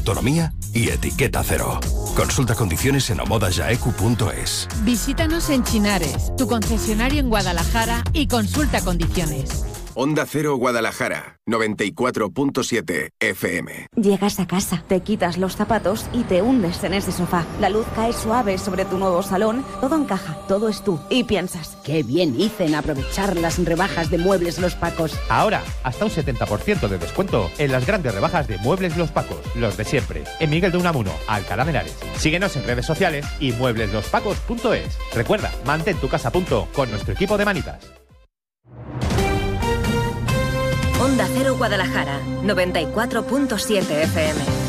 autonomía y etiqueta cero. Consulta condiciones en omodayaecu.es. Visítanos en Chinares, tu concesionario en Guadalajara, y consulta condiciones. Onda Cero Guadalajara, 94.7 FM. Llegas a casa, te quitas los zapatos y te hundes en ese sofá. La luz cae suave sobre tu nuevo salón, todo encaja, todo es tú. Y piensas, qué bien hice en aprovechar las rebajas de Muebles Los Pacos. Ahora, hasta un 70% de descuento en las grandes rebajas de Muebles Los Pacos, los de siempre. En Miguel de Unamuno, Alcalá de Henares. Síguenos en redes sociales y muebleslosPacos.es. Recuerda, mantén tu casa a punto con nuestro equipo de manitas. Onda Cero Guadalajara, 94.7 FM.